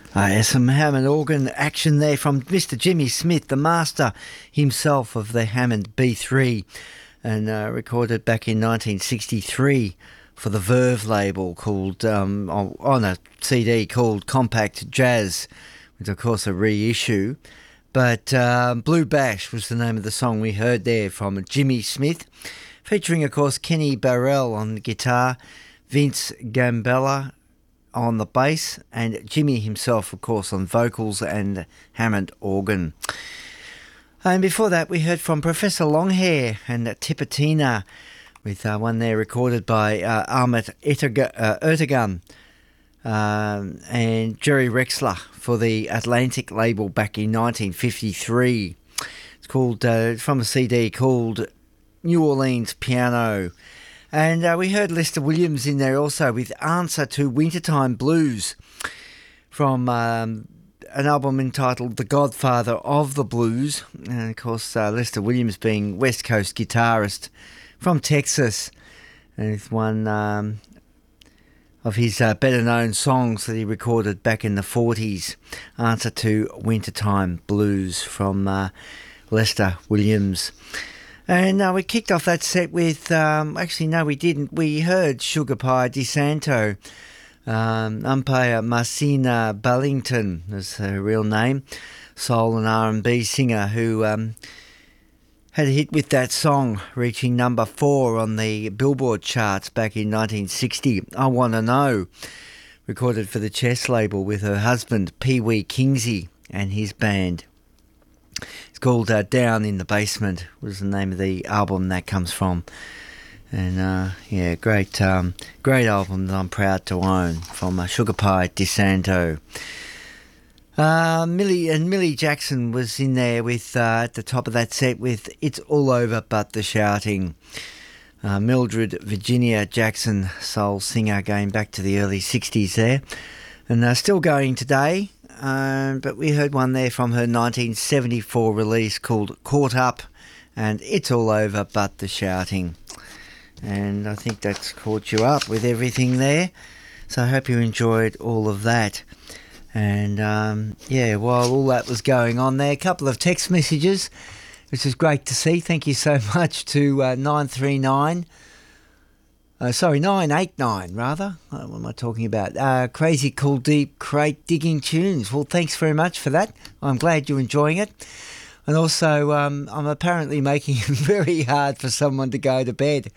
Some Hammond organ action there from Mr. Jimmy Smith, the master himself of the Hammond B3, and recorded back in 1963 for the Verve label, called on a CD called Compact Jazz, which of course a reissue. But Blue Bash was the name of the song we heard there from Jimmy Smith, featuring of course Kenny Burrell on the guitar, Vince Gambella on the bass, and Jimmy himself, of course, on vocals and Hammond organ. And before that, we heard from Professor Longhair and Tipatina, with one there recorded by Ahmet Ertegun and Jerry Rexler for the Atlantic label back in 1953. It's called from a CD called New Orleans Piano. And we heard Lester Williams in there also with Answer to Wintertime Blues from an album entitled The Godfather of the Blues. And of course, Lester Williams being West Coast guitarist from Texas. And it's one of his better known songs that he recorded back in the 40s. Answer to Wintertime Blues from Lester Williams. And we kicked off that set with, actually no we didn't, we heard Sugar Pie DeSanto, umpire Marcina Ballington is her real name, soul and R&B singer who had a hit with that song, reaching number 4 on the Billboard charts back in 1960, I Wanna Know, recorded for the Chess label with her husband Pee Wee Kingsey and his band. It's called Down in the Basement was the name of the album that comes from. And yeah, great album that I'm proud to own from Sugar Pie DeSanto. Millie Jackson was in there with at the top of that set with It's All Over But the Shouting. Mildred Virginia Jackson, soul singer going back to the early 60s there. And still going today. But we heard one there from her 1974 release called Caught Up, and It's All Over But the Shouting. And I think that's caught you up with everything there. So I hope you enjoyed all of that. And yeah, while all that was going on there, a couple of text messages, which is great to see. Thank you so much to 989. 989 rather. What am I talking about? Crazy Cool Deep Crate Digging Tunes. Well, thanks very much for that. I'm glad you're enjoying it. And also, I'm apparently making it very hard for someone to go to bed.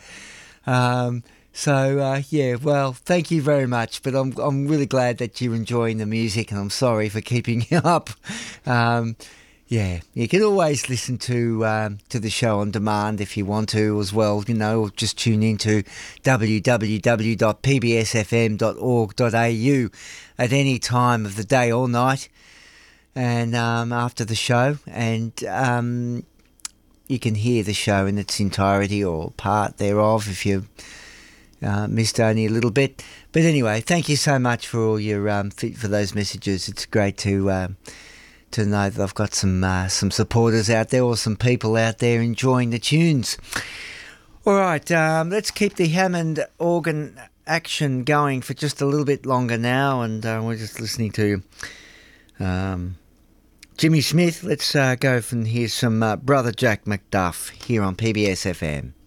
Yeah, well, thank you very much. But I'm really glad that you're enjoying the music, and I'm sorry for keeping you up. Yeah, you can always listen to the show on demand if you want to as well, or just tune in to www.pbsfm.org.au at any time of the day or night and after the show. And you can hear the show in its entirety or part thereof if you missed only a little bit. But anyway, thank you so much for all your for those messages. It's great to know that I've got some supporters out there or some people out there enjoying the tunes. All right, let's keep the Hammond organ action going for just a little bit longer now, and we're just listening to Jimmy Smith. Let's go from here's some Brother Jack McDuff here on PBS FM.